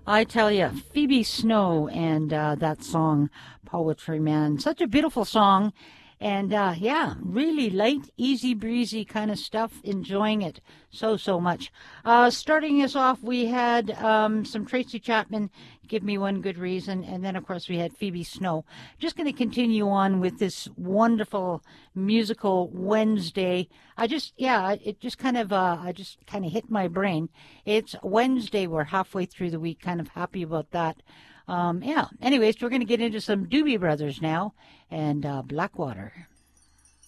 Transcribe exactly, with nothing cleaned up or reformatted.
I tell you, Phoebe Snow and uh, that song, Poetry Man. Such a beautiful song. And uh, yeah, really light, easy breezy kind of stuff. Enjoying it so, so much. Uh, starting us off, we had um, some Tracy Chapman, Give Me One Good Reason. And then, of course, we had Phoebe Snow. Just going to continue on with this wonderful musical Wednesday. I just, yeah, it just kind of, uh, I just kind of hit my brain. It's Wednesday. We're halfway through the week. Kind of happy about that. Um, yeah. Anyways, we're going to get into some Doobie Brothers now and uh, Blackwater.